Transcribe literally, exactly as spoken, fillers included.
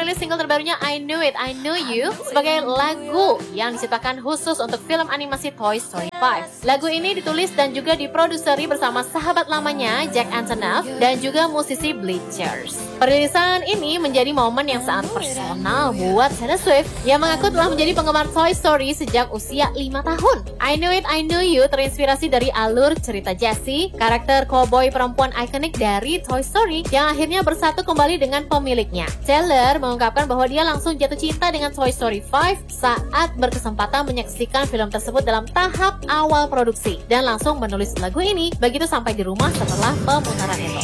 merilis single terbarunya I Knew It, I Knew You sebagai lagu yang diciptakan khusus untuk film animasi Toy Story lima. Lagu ini ditulis dan juga diproduseri bersama sahabat lamanya Jack Antonoff dan juga musisi Bleachers. Perilisan ini menjadi momen yang sangat personal buat Taylor Swift yang mengaku telah menjadi penggemar Toy Story sejak usia lima tahun. I Knew It, I Knew You terinspirasi dari alur cerita Jessie, karakter cowboy perempuan ikonik dari Toy Story yang akhirnya bersatu kembali dengan pemiliknya. Taylor mengungkapkan bahwa dia langsung jatuh cinta dengan Toy Story lima saat berkesempatan menyaksikan film tersebut dalam tahap awal produksi dan langsung menulis lagu ini begitu sampai di rumah setelah pemutaran itu.